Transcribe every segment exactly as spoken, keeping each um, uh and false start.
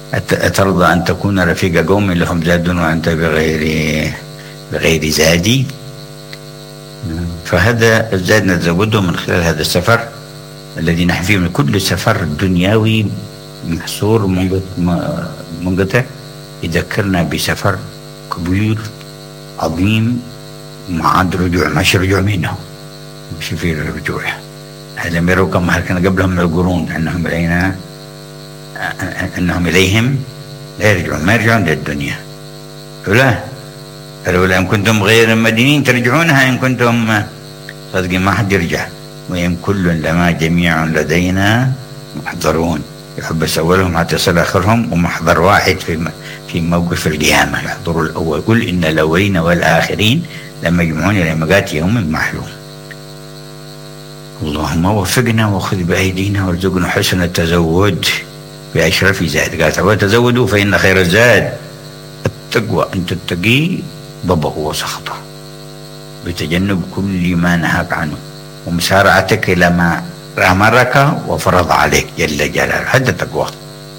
أترضى أن تكون رفيق قوم لهم زاد وأنت بغير بغير زادي؟ فهذا الزاد نتزوده من خلال هذا السفر الذي نحن فيه. من كل سفر دنيوي محصور منقطع يذكرنا بسفر كبير عظيم ما عاد رجوع، ماشي رجوع منه، مش في رجوع. هذا مروا كما كان قبلهم من القرون أنهم إلينا أنهم إليهم لا يرجعون، ما يرجعون للدنيا. فلا فلولا إن كنتم غير مدينين ترجعونها إن كنتم صادقين. ما حد يرجع. وإن كل لما جميع لدينا محضرون. يحبس أولهم حتى يصل آخرهم، ومحضر واحد في في موقف القيامة يحضر الأول. قل إن الأولين والآخرين لما يجمعون إلى ميقات يوم معلوم. اللهم وفقنا وخذ بأيدينا وارزقنا حسن التزود بأشرف زاد. قال تزودوا فإن خير الزاد التقوى أن تتقي ضبه وسخطه بتجنب كل ما نهاك عنه ومسارعتك إلى ما أمرك وفرض عليك جل جلاله. هذا التقوى.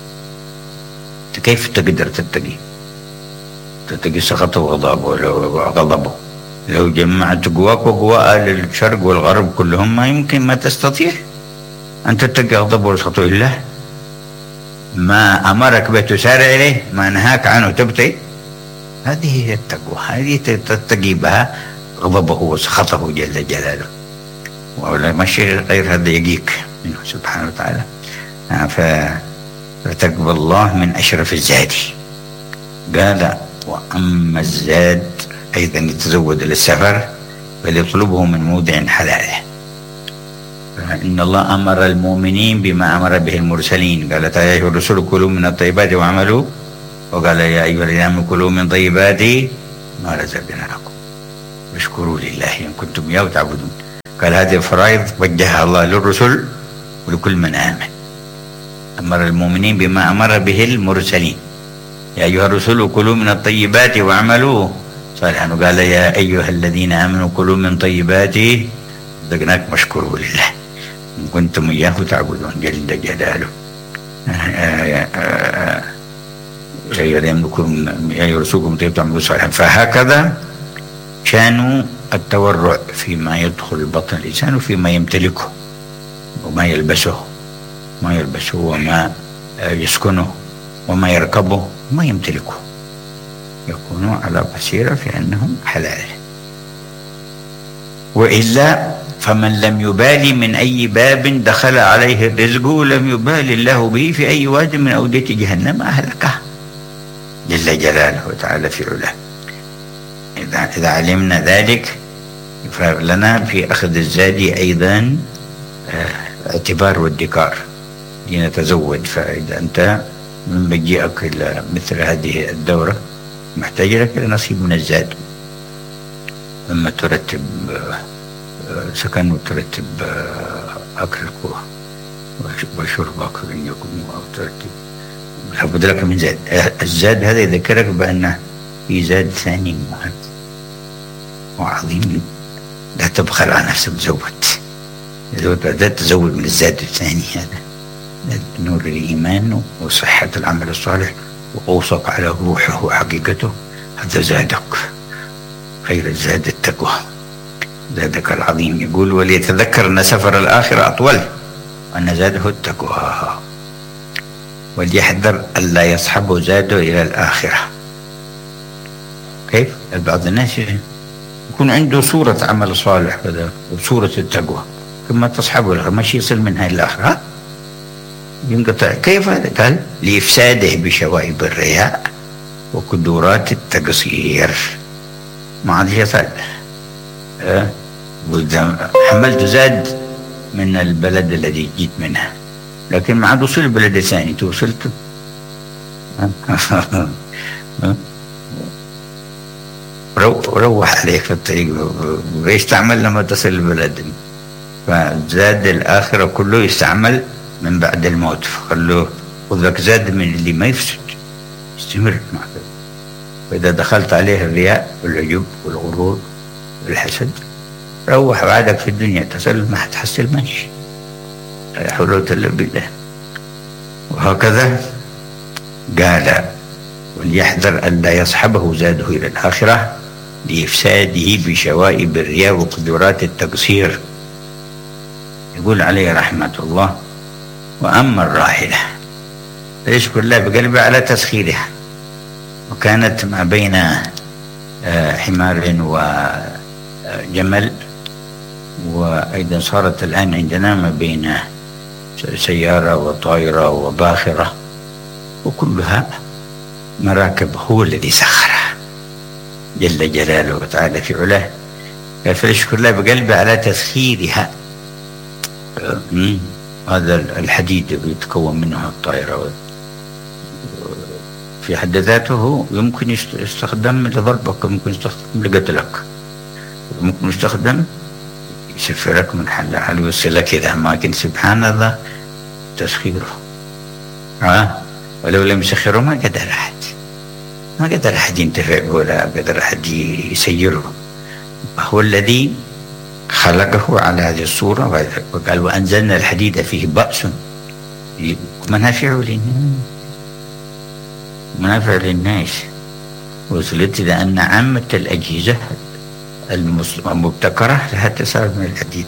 كيف تقدر تتقي تتقي سخطه وغضبه؟ لو جمعت قواك وقوى أهل الشرق والغرب كلهم ما يمكن، ما تستطيع أن تتقي غضبه وسخطه إلا ما أمرك به تسارع إليه، ما نهاك عنه تبطئ. هذه هي التقوى، هذه تتقي بها غضبه وسخطه جل جلاله. ولا ماشي غير هذا يجيك منه سبحانه وتعالى. فتقوى الله من أشرف الزاد. قال وأما الزاد أيضا يتزود للسفر فليطلبه من موضع حلاله. إن الله أمر المؤمنين بما أمر به المرسلين. قال يا أيها الرسل كلوا من الطيبات واعملوا، وقال يا أيها الذين آمنوا كلوا من طيبات ما رزقناكم واشكروا لله إن كنتم إياه تعبدون. قال هذه فرائض وجهها الله للرسل ولكل من آمن. أمر المؤمنين بما أمر به المرسلين. يا أيها الرسل كلوا من الطيبات واعملوا صالحا. وقال يا أيها الذين آمنوا كلوا من طيبات رزقناكم واشكروا لله إن كنتم إياه تعبدون جل جلاله. يا أيها رسولكم طيب تعملوا صالحا. فهكذا كانوا التورع فيما يدخل بطن الإنسان وفيما يمتلكه وما يلبسه ما يلبسه وما يسكنه وما يركبه وما يمتلكه، يكونوا على بصيرة في أنهم حلال. وإلا فمن لم يبالي من أي باب دخل عليه الرزق لم يبالي الله به في أي واد من أودية جهنم أهلكه جل جلاله وتعالى في علاه. إذا إذا علمنا ذلك فلنا في أخذ الزاد أيضا اعتبار وادكار لنتزود. فإذا أنت من مجيئك إلى مثل هذه الدورة محتاج لك إلى نصيب من الزاد، لما ترتب سكن وترتب أكلك وشربك أو ترتب لابد لك من زاد. الزاد هذا يذكرك بأنه في زاد ثاني مهم وعظيم، لا تبخل على نفسك، زود لا تزود من الزاد الثاني هذا نور الإيمان وصحة العمل الصالح وأوصق على روحه وحقيقته. هذا زادك خير الزاد التقوى، زادك العظيم. يقول وليتذكر أن سفر الآخرة أطول وأن زاده التقوى، وليحذر ألا يصحبه زاده إلى الآخرة. كيف؟ بعض الناس يكون عنده صورة عمل صالح كذا وصورة التقوى ثم تصحبه الآخرة، ماشي يصل منها إلى الآخرة ينقطع. كيف هذا؟ قال لإفساده بشوائب الرياء وكدورات التقصير. ما عاد يصل. أه؟ حملت زاد من البلد الذي جيت منها، لكن ما عاد وصل البلد الثاني توصلت روح عليك في الطريق ويستعمل لما تصل البلد. فزاد الآخرة كله يستعمل من بعد الموت. فخلوه خذ لك زاد من اللي ما يفسد استمر معك. وإذا دخلت عليه الرياء والعجب والغرور والحسد روح بعدك في الدنيا تصل ما حتحصل ماشي. لا حول ولا قوة إلا بالله. وهكذا قال وليحذر ألا يصحبه زاده إلى الآخرة لإفساده بشوائب الرياء وقدرات التقصير. يقول عليه رحمة الله: وأما الراحلة فيشكر الله بقلبه على تسخيرها، وكانت ما بين حمار وجمل، وأيضا صارت الآن عندنا ما بين سيارة وطائرة وباخرة، وكلها مراكب هو الذي سخرها جل جلاله وتعالى في علاه. قال فليشكر الله بقلبه على تسخيرها. هذا الحديد يتكون منه الطائرة في حد ذاته يمكن يستخدم لضربك، ممكن يستخدم لقتلك، ممكن يستخدم يسفرك من حل لحل ويوصلك إلى أماكن. سبحان الله تسخيره. ها ولو لم يسخره ما قدر أحد، ما قدر أحد ينتفع به ولا قدر أحد يسيره. هو الذي خلقه على هذه الصورة. وقال وأنزلنا الحديد فيه بأس منافع للناس، منافع للناس. وصلت إلى أن عامة الأجهزة المبتكرة لها تساعد من الحديد.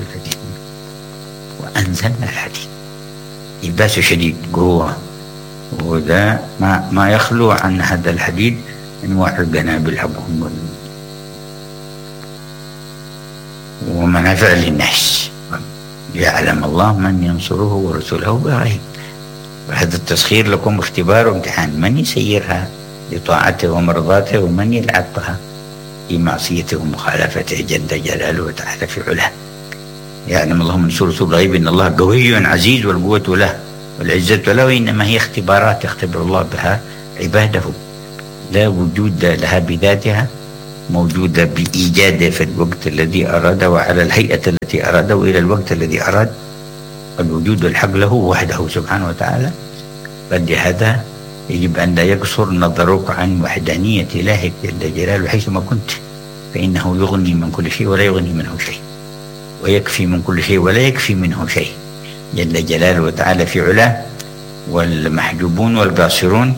وأنزلنا الحديد يباس شديد قوة، وذا ما ما يخلو عن هذا الحديد أنواع القنابل حقهم ومنافع للناس. يعلم الله من ينصره ورسوله بغيب. وهذا التسخير لكم اختبار وامتحان، من يسيرها لطاعته ومرضاته، ومن يلعبها في معصيته ومخالفته جل جلاله وتعالى في علاه. يعلم الله من سورة الغيب إن الله قوي عزيز والقوة له والعزة له، إنما هي اختبارات يختبر الله بها عباده، لا وجود لها بذاتها، موجودة بإيجاده في الوقت الذي أراد وعلى الهيئة التي أراد وإلى الوقت الذي أراد. الوجود الحق له وحده سبحانه وتعالى. فلهذا يجب أن لا يقصر نظرك عن وحدانية إلهك جل جلاله حيثما كنت، فإنه يغني من كل شيء ولا يغني منه شيء، ويكفي من كل شيء ولا يكفي منه شيء جل جلاله وتعالى في علاه. والمحجوبون والقاصرون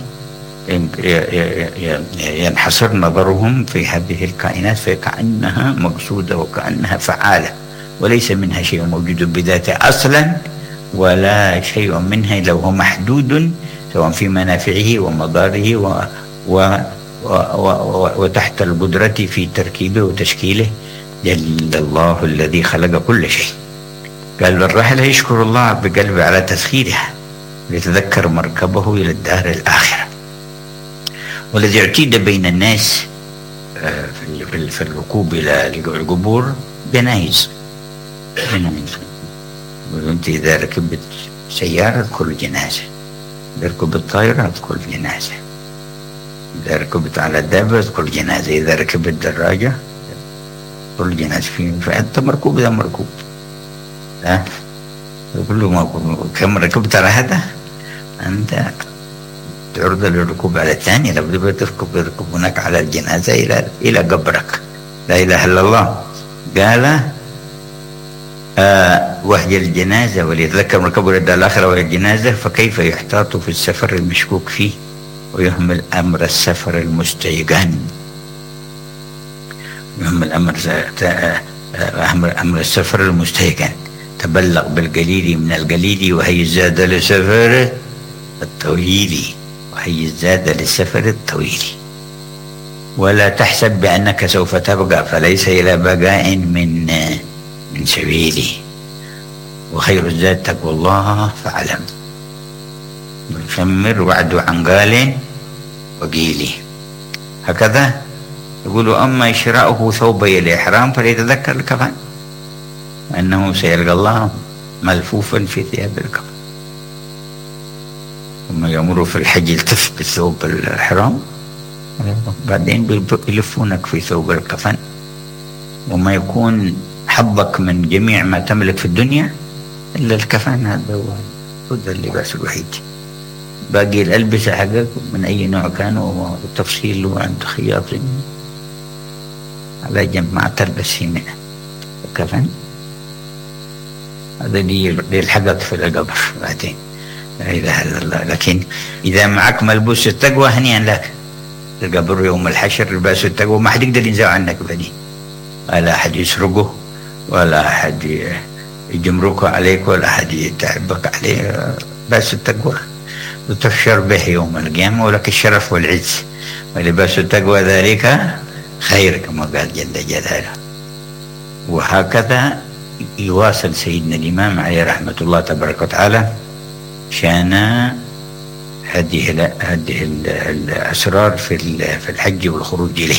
ينحصر نظرهم في هذه الكائنات فكأنها مقصودة وكأنها فعالة، وليس منها شيء موجود بذاته أصلا، ولا شيء منها لو هو محدود سواء في منافعه ومضاره و و و و وتحت القدرة في تركيبه وتشكيله جل الله الذي خلق كل شيء. قال الراحل يشكر الله بقلبه على تسخيرها ليتذكر مركبه إلى الدار الآخرة. والذي اعتيد بين الناس في الركوب إلى القبور جنائز. وانت إذا ركبت سيارة تدخل الجنازة، إذا ركبت طائرة تدخل الجنازة، إذا ركبت على الدابة تدخل الجنازة، إذا ركبت دراجة تدخل الجنازة. فأنت مركوب إذا مركوب، ها كله ما كم ركبت على هذا أنت تعرض للركوب على الثاني. لابد تركب تركب هناك على الجنازة إلى إلى قبرك. لا إله إلا الله. قال آه وهي الجنازة وليتذكر مركبه إلى الدار الآخرة وهي الجنازة، فكيف يحتاط في السفر المشكوك فيه ويهمل أمر السفر المستيقن. يهمل أمر أمر السفر المستيقن. تبلغ بالقليل من القليل وهي الزاد للسفر الطويل، وهي الزاد للسفر الطويل. ولا تحسب بأنك سوف تبقى، فليس إلى بقاء من من سبيلي. وخير الزاد تقوى الله فاعلم. شمر وعد عن قال وقيلي. هكذا يقول أما شراؤه ثوبي الإحرام فليتذكر الكفن، أنه سيلقى الله ملفوفا في ثياب الكفن. ثم يأمر في الحج التف بثوب الإحرام، بعدين يلفونك في ثوب الكفن. وما يكون حظك من جميع ما تملك في الدنيا إلا الكفن، هذا هو اللباس الوحيد. باقي الألبسة حقك من أي نوع كانوا وتفصيل وعند خياط على جنب ما تلبس هنا الكفن. هذا دي الحقك في القبر بعدين. لا إله إلا الله. لكن إذا معك ملبوس التقوى هنيئا لك، القبر يوم الحشر لباس التقوى ما حد يقدر ينزع عنك بدي، ولا أحد يسرقه، ولا أحد يجمرك عليك، ولا أحد يتعبك عليه. باس التقوى وتفشر به يوم القيامة، ولك الشرف والعز، ولباس التقوى ذلك خير كما قال جل جلاله. وهكذا يواصل سيدنا الإمام عليه رحمة الله تبارك وتعالى شان هذه هذه الأسرار في في الحج والخروج إليه.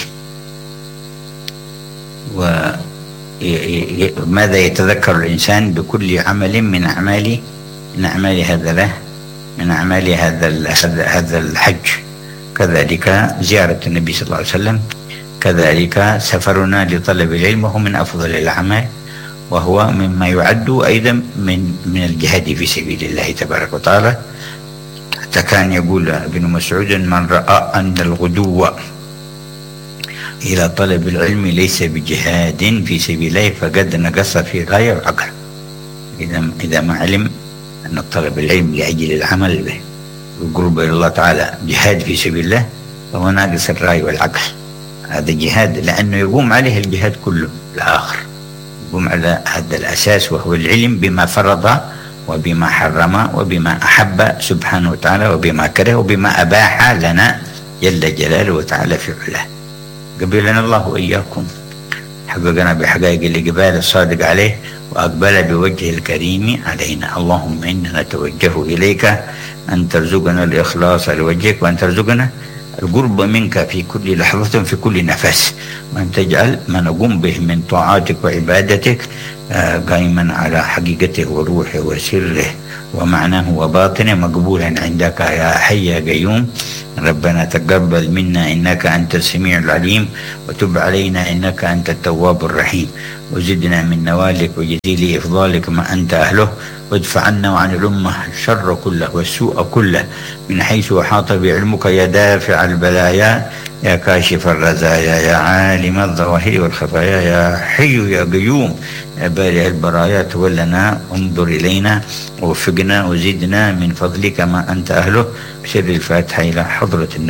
وماذا يتذكر الإنسان بكل عمل من أعمال من أعمال هذا له من أعمال هذا هذا الحج. كذلك زيارة النبي صلى الله عليه وسلم، كذلك سفرنا لطلب العلم، وهو من أفضل الأعمال، وهو مما يعد أيضا من من الجهاد في سبيل الله تبارك وتعالى. حتى كان يقول ابن مسعود: من رأى أن الغدو إلى طلب العلم ليس بجهاد في سبيل الله فقد نقص في غاية العقل. إذا إذا ما علم أن طلب العلم لأجل العمل به والقرب إلى الله تعالى جهاد في سبيل الله، فهو ناقص الرأي والعقل. هذا جهاد، لأنه يقوم عليه الجهاد كله الآخر، يقوم على هذا الأساس، وهو العلم بما فرض وبما حرم وبما أحب سبحانه وتعالى وبما كره وبما أباح لنا جل جلاله وتعالى في علاه. قبلنا الله وإياكم، حققنا بحقائق الإقبال الصادق عليه، وأقبل بوجه الكريم علينا. اللهم إننا نتوجه إليك أن ترزقنا الإخلاص لوجهك، وأن ترزقنا القرب منك في كل لحظة في كل نفس، وأن تجعل ما نقوم به من طاعاتك وعبادتك قائما على حقيقته وروحه وسره ومعناه وباطنه مقبولا عندك يا حي يا قيوم. ربنا تقبل منا إنك أنت السميع العليم، وتب علينا إنك أنت التواب الرحيم، وزدنا من نوالك وجزيل إفضالك ما أنت أهله، وادفع عنا وعن الأمة الشر كله والسوء كله من حيث أحاط بعلمك يا دافع البلايا، يا كاشف الرزايا، يا عالم الظواهر والخفايا، يا حي يا قيوم، يا بارئ البرايا. تولنا انظر إلينا ووفقنا وزدنا من فضلك ما أنت أهله. بسر الفاتحة إلى حضرة النبي.